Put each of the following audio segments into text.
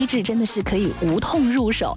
机制真的是可以无痛入手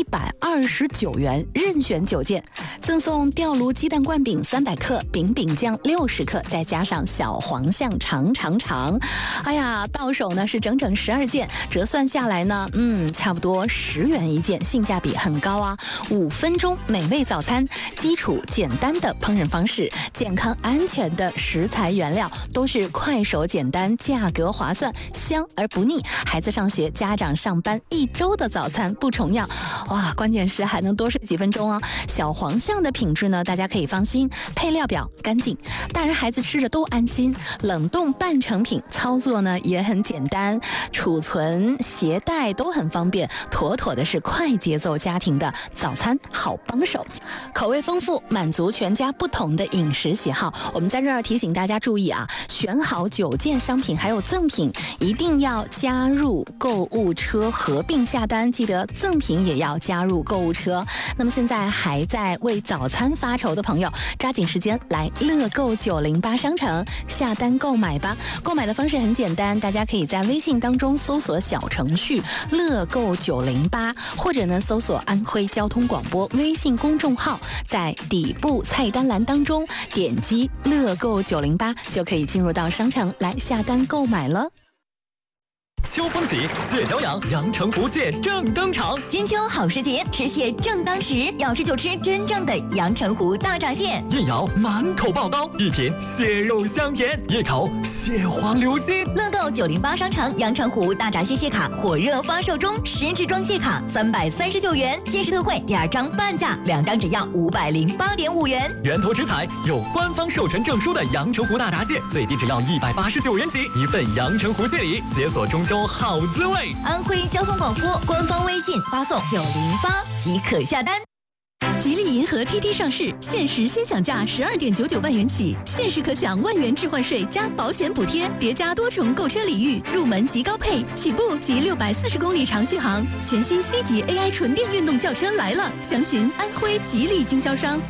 ，129元任选9件，赠送吊炉鸡蛋灌饼300克，饼饼酱60克，再加上小黄象长。哎呀，到手呢是整整12件，折算下来呢，差不多10元一件，性价比很高啊！5分钟美味早餐，基础简单的烹饪方式，健康安全的食材原料，都是快手简单，价格划算，香而不腻。孩子上学，家长上班，1周的早餐不重样。哇，关键是还能多睡几分钟哦。小黄象的品质呢，大家可以放心，配料表干净，大人孩子吃着都安心。冷冻半成品，操作呢也很简单，储存携带都很方便，妥妥的是快节奏家庭的早餐好帮手。口味丰富，满足全家不同的饮食喜好。我们在这儿提醒大家注意啊，选好9件商品还有赠品，一定要加入购物车合并下单，记得赠品也要加入购物车。那么现在还在为早餐发愁的朋友，抓紧时间来乐购908商城下单购买吧。购买的方式很简单，大家可以在微信当中搜索小程序乐购908，或者呢搜索安徽交通广播微信公众号，在底部菜单栏当中点击乐购908，就可以进入到商城来下单购买了。 秋风起，蟹脚痒，阳澄湖蟹正登场。 金秋好时节，吃蟹正当时，要吃就吃真正的阳澄湖大闸蟹。 夜咬满口爆膏，一品蟹肉香甜；夜烤蟹黄流心。 乐购908商城阳澄湖大闸蟹蟹卡火热发售中，10支装蟹卡339元，限时特惠2张半价，2张只要508.5元。 源头直采，有官方授权证书的阳澄湖大闸蟹，最低只要189元起，一份阳澄湖蟹礼，解锁中秋好滋味。 安徽交通广播官方微信发送908即可下单。 吉利银河 TT 上市，限时先享价12.99万元起，限时可享万元置换税加保险补贴，叠加多重购车礼遇，入门即高配，起步即640公里长续航。全新 C 级 AI 纯电运动轿车来了，详询安徽吉利经销商。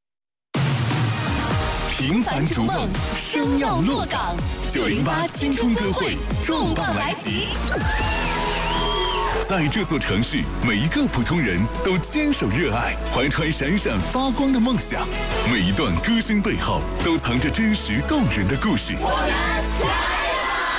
平凡逐梦，生要落岗。908青春歌会重磅来袭。在这座城市，每一个普通人都坚守热爱，怀揣闪闪发光的梦想。每一段歌声背后，都藏着真实动人的故事。 我们来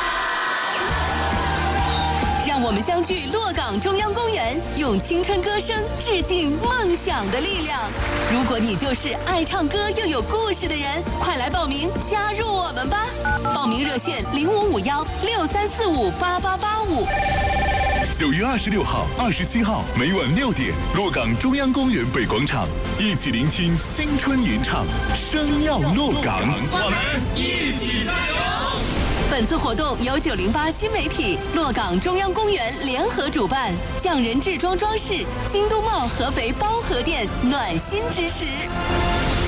了！让我们相聚洛岗中央公园，用青春歌声致敬梦想的力量。如果你就是爱唱歌又有故事的人，快来报名加入我们吧！报名热线055163458885。 9月26号、27号每晚6点，洛岗中央公园北广场，一起聆听青春吟唱，生要洛岗， 我们一起加油！ 本次活动由908新媒体、洛岗中央公园联合主办，匠人制装装饰、京都茂合肥包河店暖心支持。